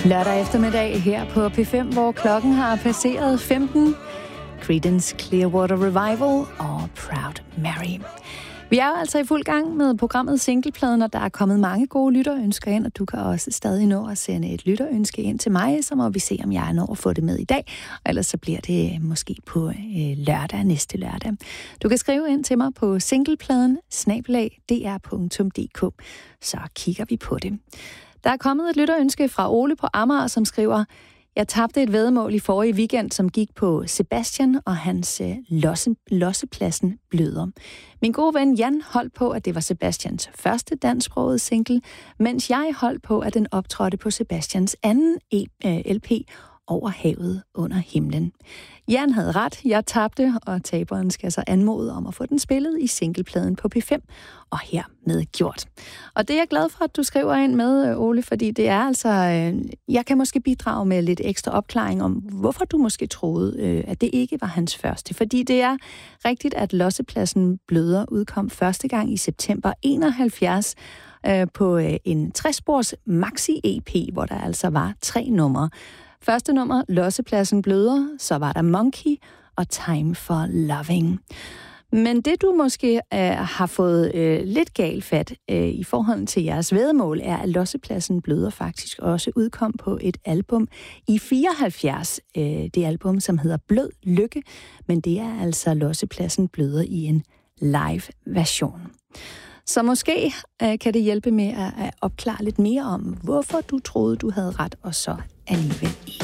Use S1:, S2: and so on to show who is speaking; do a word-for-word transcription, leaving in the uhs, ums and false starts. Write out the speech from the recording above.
S1: Lørdag eftermiddag her på P fem, hvor klokken har passeret femten. Creedence Clearwater Revival og Proud Mary. Vi er jo altså i fuld gang med programmet Singlepladen, og der er kommet mange gode lytterønsker ind, og du kan også stadig nå at sende et lytterønske ind til mig, så må vi se, om jeg når at få det med i dag, og ellers så bliver det måske på øh, lørdag, næste lørdag. Du kan skrive ind til mig på singlepladen snabel-a d r punktum d k, så kigger vi på det. Der er kommet et lytterønske fra Ole på Amager, som skriver: Jeg tabte et væddemål i forrige weekend, som gik på Sebastian og hans øh, losse, Lossepladsen Bløder. Min gode ven Jan holdt på, at det var Sebastians første dansksprogede single, mens jeg holdt på, at den optrådte på Sebastians anden e- øh, L P, Over havet under himlen. Jan havde ret, jeg tabte, og taberen skal så anmode om at få den spillet i singlepladen på P fem, og hermed gjort. Og det er jeg glad for, at du skriver ind med, Ole, fordi det er altså, jeg kan måske bidrage med lidt ekstra opklaring om, hvorfor du måske troede, at det ikke var hans første. Fordi det er rigtigt, at Lossepladsen Bløder udkom første gang i september enoghalvfjerds på en tres-spors maxi-E P, hvor der altså var tre numre. Første nummer, Lossepladsen Bløder, så var der Monkey og Time for Loving. Men det, du måske øh, har fået øh, lidt galt fat øh, i forhold til jeres væddemål, er, at Lossepladsen Bløder faktisk også udkom på et album i fireoghalvfjerds. Øh, det album, som hedder Blød Lykke, men det er altså Lossepladsen Bløder i en live-version. Så måske øh, kan det hjælpe med at, at opklare lidt mere om, hvorfor du troede, du havde ret, og så alligevel